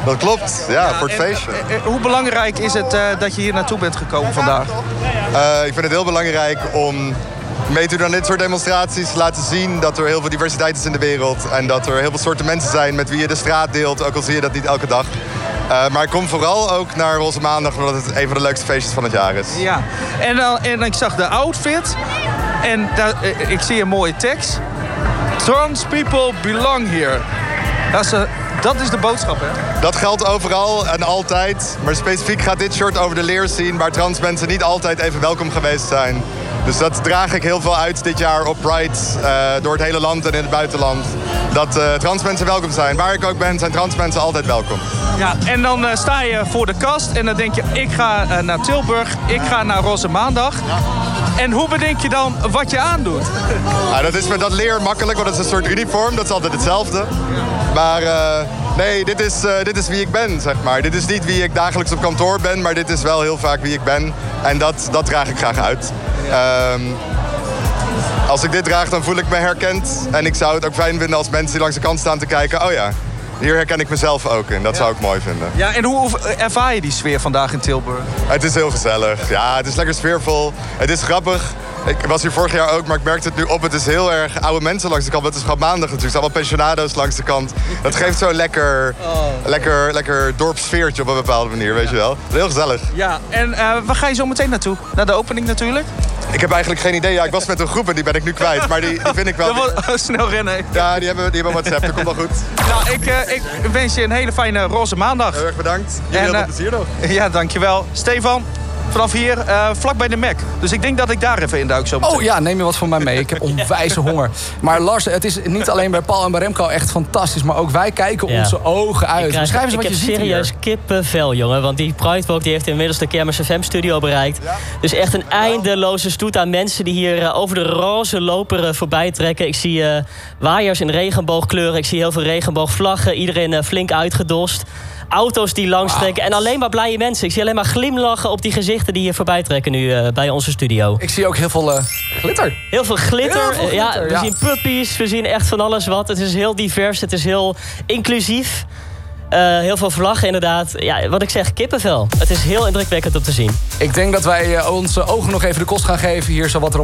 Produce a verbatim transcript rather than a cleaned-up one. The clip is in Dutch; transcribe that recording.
Dat klopt, ja, ja voor het en, feestje. Uh, uh, hoe belangrijk is het uh, dat je hier naartoe bent gekomen vandaag? Uh, ik vind het heel belangrijk om mee te doen aan dit soort demonstraties. Te laten zien dat er heel veel diversiteit is in de wereld. En dat er heel veel soorten mensen zijn met wie je de straat deelt. Ook al zie je dat niet elke dag. Uh, maar ik kom vooral ook naar Roze Maandag, omdat het een van de leukste feestjes van het jaar is. Ja, en, uh, en ik zag de outfit. En daar, uh, ik zie een mooie tekst. Trans people belong here. Dat is, uh, dat is de boodschap, hè? Dat geldt overal en altijd. Maar specifiek gaat dit shirt over de leerscene, waar trans mensen niet altijd even welkom geweest zijn. Dus dat draag ik heel veel uit dit jaar op Pride, uh, door het hele land en in het buitenland. Dat uh, trans mensen welkom zijn. Waar ik ook ben, zijn trans mensen altijd welkom. Ja, en dan uh, sta je voor de kast en dan denk je, ik ga uh, naar Tilburg, ik ga naar Roze Maandag. Ja. En hoe bedenk je dan wat je aandoet? Ja, dat is met dat leer makkelijk, want het is een soort uniform. Dat is altijd hetzelfde. Maar uh, nee, dit is, uh, dit is wie ik ben, zeg maar. Dit is niet wie ik dagelijks op kantoor ben, maar dit is wel heel vaak wie ik ben. En dat, dat draag ik graag uit. Um, als ik dit draag, dan voel ik me herkend. En ik zou het ook fijn vinden als mensen die langs de kant staan te kijken. Oh ja, hier herken ik mezelf ook in. Dat ja. zou ik mooi vinden. Ja, en hoe ervaar je die sfeer vandaag in Tilburg? Het is heel gezellig. Ja, het is lekker sfeervol. Het is grappig. Ik was hier vorig jaar ook, maar ik merkte het nu op. Het is heel erg oude mensen langs de kant. Het is gewoon maandag natuurlijk. Er zijn allemaal pensionado's langs de kant. Dat geeft zo'n lekker, oh. lekker, lekker dorpsfeertje op een bepaalde manier, weet ja. je wel. Heel gezellig. Ja, en uh, waar ga je zo meteen naartoe? Naar de opening natuurlijk? Ik heb eigenlijk geen idee. Ja, ik was met een groep en die ben ik nu kwijt. Maar die, die vind ik wel... Dat wordt oh, snel rennen. Ja, die hebben, die hebben WhatsApp. Dat komt wel goed. Nou, ik, uh, ik wens je een hele fijne Roze Maandag. Heel erg bedankt. Jullie heel veel plezier nog. Ja, dankjewel. Stefan, vanaf hier, uh, vlak bij de Mac. Dus ik denk dat ik daar even in duik zo meteen. Oh ja, neem je wat van mij mee. Ik heb onwijze honger. Maar Lars, het is niet alleen bij Paul en bij Remco echt fantastisch. Maar ook wij kijken ja. onze ogen uit. Krijg, Beschrijf eens wat je ziet hier. Ik heb serieus kippenvel, jongen. Want die Pride Walk die heeft inmiddels de Kermis F M-studio bereikt. Ja. Dus echt een eindeloze stoet aan mensen die hier uh, over de roze loper uh, voorbij trekken. Ik zie uh, waaiers in regenboogkleuren. Ik zie heel veel regenboogvlaggen. Iedereen uh, flink uitgedost. Auto's die langstrekken wow. en alleen maar blije mensen. Ik zie alleen maar glimlachen op die gezichten die hier voorbij trekken nu uh, bij onze studio. Ik zie ook heel veel uh, glitter. Heel veel glitter. Heel veel glitter ja, we ja. zien puppies, we zien echt van alles wat. Het is heel divers, het is heel inclusief. Uh, heel veel vlaggen inderdaad. Ja, wat ik zeg, kippenvel. Het is heel indrukwekkend om te zien. Ik denk dat wij uh, onze ogen nog even de kost gaan geven. Hier zo wat er